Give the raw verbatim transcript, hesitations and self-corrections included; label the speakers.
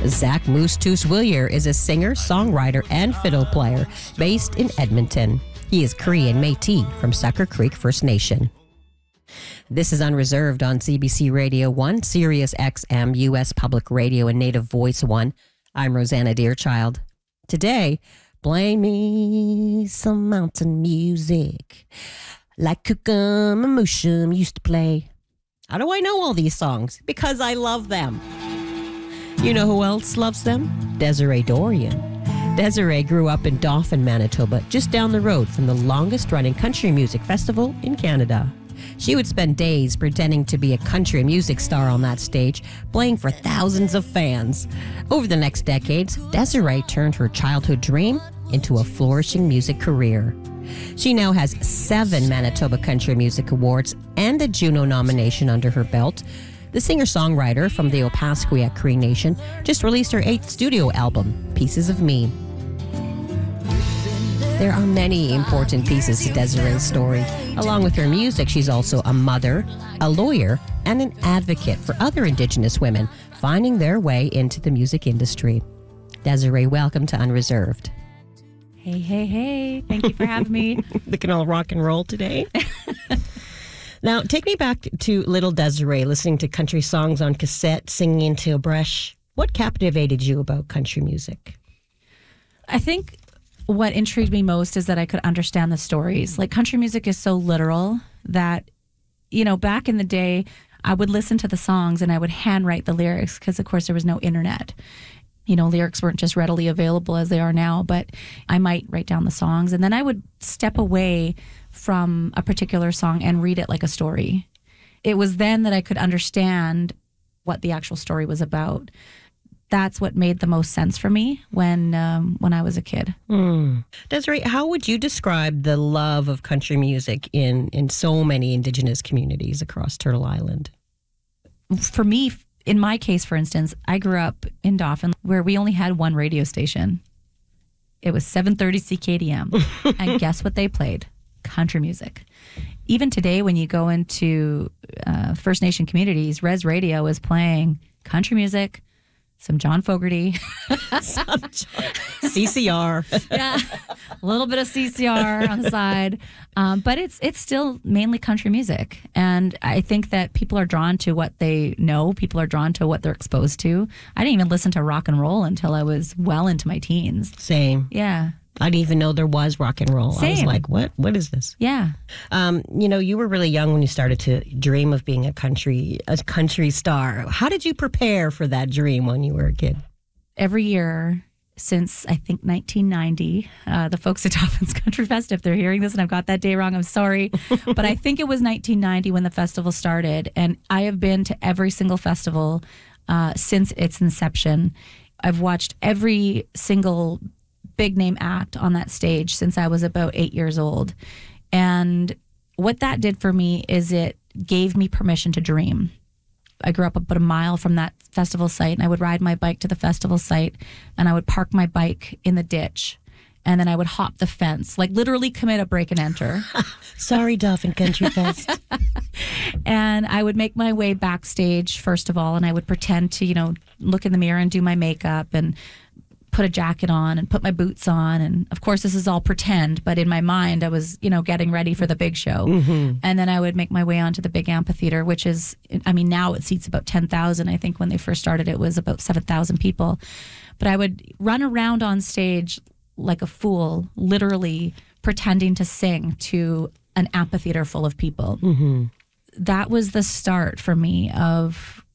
Speaker 1: Zach Moose Toos Willier is a singer, songwriter, and fiddle player based in Edmonton. He is Cree and Métis from Sucker Creek First Nation. This is Unreserved on C B C Radio one, Sirius X M, U S Public Radio, and Native Voice one. I'm Rosanna Deerchild. Today, play me some mountain music like Cookum and Mooshum used to play. How do I know all these songs? Because I love them. You know who else loves them? Desiree Dorian. Desiree grew up in Dauphin, Manitoba, just down the road from the longest-running country music festival in Canada. She would spend days pretending to be a country music star on that stage, playing for thousands of fans. Over the next decades, Desiree turned her childhood dream into a flourishing music career. She now has seven Manitoba Country Music Awards and a Juno nomination under her belt. The singer-songwriter from the Opaskwayak Cree Nation just released her eighth studio album, Pieces of Me. There are many important pieces to Desiree's story. Along with her music, she's also a mother, a lawyer, and an advocate for other Indigenous women finding their way into the music industry. Desiree, welcome to Unreserved.
Speaker 2: Hey, hey, hey. Thank you for having me.
Speaker 1: Looking all rock and roll today. Now, take me back to little Desiree, listening to country songs on cassette, singing into a brush. What captivated you about country music?
Speaker 2: I think what intrigued me most is that I could understand the stories. Like, country music is so literal that, you know, back in the day, I would listen to the songs and I would handwrite the lyrics because, of course, there was no internet. You know, lyrics weren't just readily available as they are now, but I might write down the songs and then I would step away from a particular song and read it like a story. It was then that I could understand what the actual story was about. That's what made the most sense for me when um, when I was a kid.
Speaker 1: Mm. Desiree, how would you describe the love of country music in, in so many Indigenous communities across Turtle Island?
Speaker 2: For me, in my case, for instance, I grew up in Dauphin where we only had one radio station. It was seven thirty C K D M. And guess what they played? Country music. Even today, when you go into uh, First Nation communities, Res Radio is playing country music, some John Fogerty.
Speaker 1: Some John. C C R.
Speaker 2: Yeah, a little bit of C C R on the side. Um, but it's it's still mainly country music. And I think that people are drawn to what they know. People are drawn to what they're exposed to. I didn't even listen to rock and roll until I was well into my teens.
Speaker 1: Same.
Speaker 2: Yeah.
Speaker 1: I didn't even know there was rock and roll.
Speaker 2: Same.
Speaker 1: I was like, what? What is this?
Speaker 2: Yeah.
Speaker 1: Um, you know, you were really young when you started to dream of being a country a country star. How did you prepare for that dream when you were a kid?
Speaker 2: Every year since, I think, nineteen ninety, uh, the folks at Dauphin's Country Fest, if they're hearing this and I've got that day wrong, I'm sorry. But I think it was nineteen ninety when the festival started. And I have been to every single festival uh, since its inception. I've watched every single big name act on that stage since I was about eight years old. And what that did for me is it gave me permission to dream. I grew up about a mile from that festival site and I would ride my bike to the festival site and I would park my bike in the ditch and then I would hop the fence, like literally commit a break and enter.
Speaker 1: Sorry, Dauphin Country Fest.
Speaker 2: And I would make my way backstage, first of all, and I would pretend to, you know, look in the mirror and do my makeup and put a jacket on and put my boots on. And of course, this is all pretend, but in my mind, I was, you know, getting ready for the big show. Mm-hmm. And then I would make my way onto the big amphitheater, which is, I mean, now it seats about ten thousand. I think when they first started, it was about seven thousand people. But I would run around on stage like a fool, literally pretending to sing to an amphitheater full of people. Mm-hmm. That was the start for me of